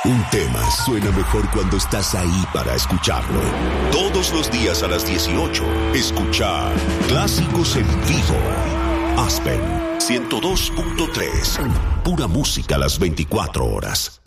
Un tema suena mejor cuando estás ahí para escucharlo. Todos los días a las 18, escuchar Clásicos en Vivo. Aspen 102.3. Pura música a las 24 horas.